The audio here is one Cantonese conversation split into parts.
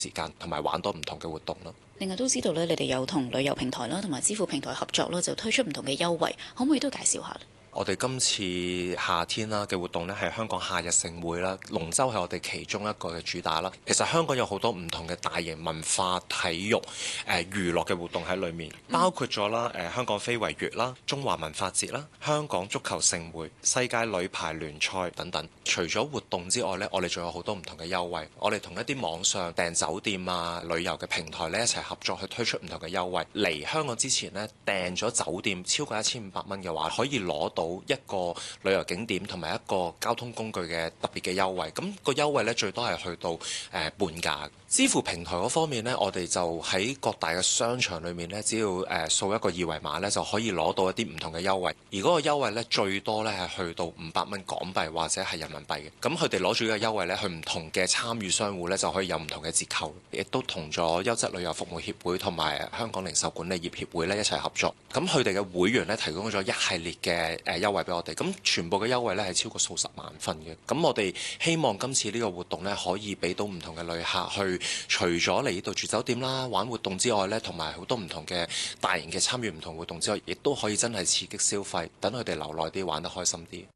時間，同埋玩多唔同嘅活動咯。 另外都知道咧，你哋有同旅遊平台啦，同埋支付平台合作啦，就推出唔同嘅優惠，可唔可以都介紹下？ 我哋今次夏天啦嘅活動呢，係香港夏日盛會啦，龍舟係我哋其中一個嘅主打啦。其實香港有好多唔同嘅大型文化、體育、娛樂嘅活動喺裏面，包括咗啦香港非遺月啦、中華文化節啦、香港足球盛會、世界女排聯賽等等。除咗活動之外呢，我哋仲有好多唔同嘅優惠。我哋同一啲網上訂酒店啊、旅遊嘅平台呢，一齊合作去推出唔同嘅優惠。嚟香港之前呢，訂咗酒店超過1500蚊嘅話，可以攞到一個旅遊景點同埋一個交通工具嘅特別嘅優惠，咁個優惠呢，最多係去到半價。支付平台嗰方面呢，我哋就喺各大嘅商場裏面呢，只要掃一個二維碼呢，就可以攞到一啲唔同嘅優惠。而嗰個優惠呢，最多呢係去到500蚊港幣或者係人民幣嘅。咁佢哋攞住呢個優惠呢，去唔同嘅參與商戶呢，就可以有唔同嘅折扣。亦都同咗優質旅遊服務協會同埋香港零售管理業協會呢一齊合作。咁佢哋嘅會員呢，提供咗一系列嘅優惠俾我哋。咁全部嘅優惠呢，係超過數十萬份嘅。咁我哋希望今次呢個活動呢，可以俾到唔同嘅旅客去，除咗嚟呢度住酒店啦、玩活動之外呢，同埋好多唔同嘅大型嘅參與唔同活動之外，亦都可以真係刺激消費，等佢哋留耐啲，玩得開心啲。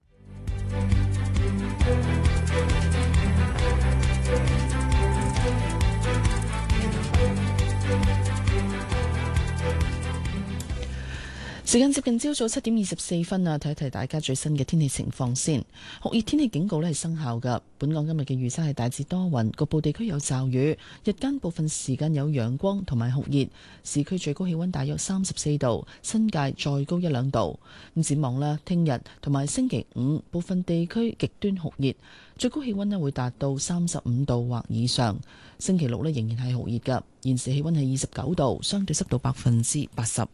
時間接近朝早7:24啊，提一提大家最新嘅天氣情況先。酷熱天氣警告咧係生效㗎。本港今日嘅預測係大致多雲，局部地區有驟雨，日間部分時間有陽光同埋酷熱，市區最高氣溫大約34度，新界再高1-2度。咁展望啦，聽日同埋星期五部分地區極端酷熱，最高氣溫咧會達到35度或以上。星期六咧仍然係酷熱㗎。現時氣溫係29度，相對濕度80%。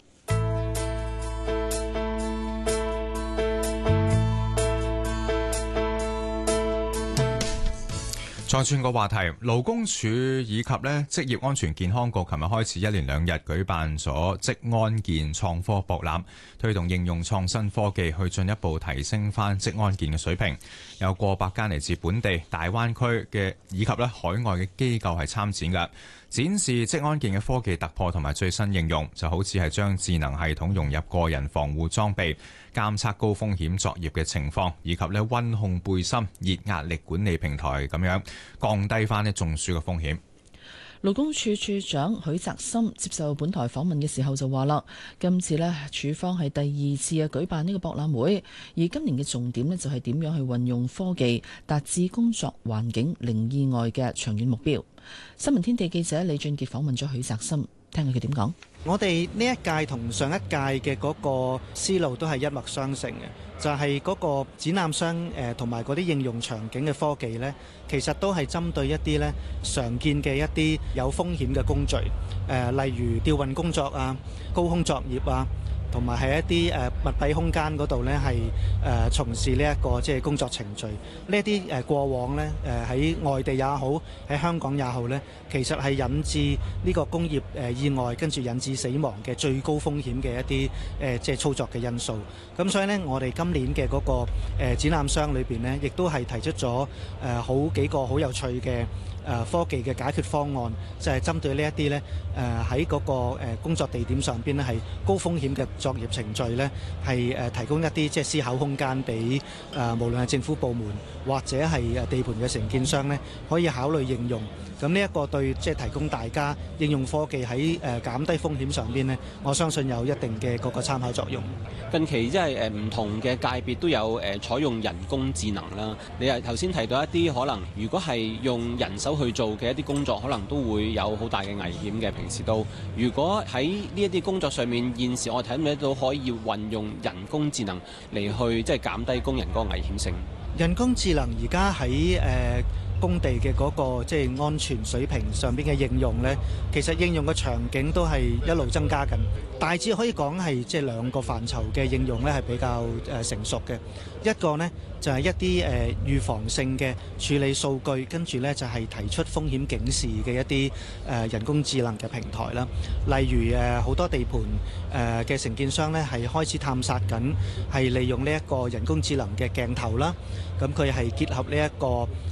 再轉個話題，勞工處以及職業安全健康局琴日開始一連2日舉辦咗職安健創科博覽，推動應用創新科技去進一步提升翻職安健嘅水平。有過百間嚟自本地、大灣區嘅以及海外嘅機構係參展嘅，展示職安健嘅科技突破同埋最新應用，就好似係將智能系統融入個人防護裝備，監測高風險作業嘅情況，以及溫控背心、熱壓力管理平台咁樣，降低翻中暑嘅風險。 勞工處處長許澤森接受本台訪問嘅時候就話啦，今次處方係第2次舉辦呢個博覽會，而今年嘅重點就係點樣去運用科技達至工作環境零意外嘅長遠目標。新聞天地記者李俊傑訪問咗許澤森，聽下佢點講。 我哋呢一屆同上一屆嘅嗰個思路都係一脈相承嘅，就係嗰個展覽商同埋嗰啲應用場景嘅科技呢，其實都係針對一啲呢常見嘅一啲有風險嘅工序，例如吊運工作啊、高空作業啊，同埋喺一啲密閉空間嗰度呢係從事呢一個即係工作程序。呢一啲過往呢喺外地也好，喺香港也好呢，其實係引致呢個工業意外，跟住引致死亡嘅最高風險嘅一啲即係操作嘅因素。咁所以呢，我哋今年嘅嗰個展覽商裏邊呢，亦都係提出咗好幾個好有趣嘅科技嘅解決方案，就係針對呢一啲呢喺嗰個工作地點上邊呢係高風險嘅作業程序呢，係提供一啲即係思考空間俾無論係政府部門或者係地盤嘅承建商呢，可以考慮應用。咁呢一個對即係提供大家應用科技喺減低風險上邊呢，我相信有一定嘅嗰個參考作用。 近期即係唔同嘅界別都有採用人工智能啦。你係頭先提到一啲可能，如果係用人手去做嘅一啲工作，可能都會有好大嘅危險嘅。平時都，如果喺呢一啲工作上面，現時我睇唔睇到可以運用人工智能嚟去即係減低工人嗰個危險性？ 人工智能而家喺工地嘅嗰個即係安全水平上邊嘅應用呢，其實應用嘅場景都係一路增加緊。大致可以講係即係2個範疇嘅應用呢係比較成熟嘅。一個呢就係一啲預防性嘅處理數據，跟住呢就係提出風險警示嘅一啲人工智能嘅平台啦。例如好多地盤嘅承建商呢係開始探索緊，係利用呢一個人工智能嘅鏡頭啦。咁佢係結合呢一個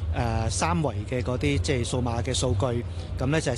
三維嘅嗰啲即係數碼嘅數據，咁呢就係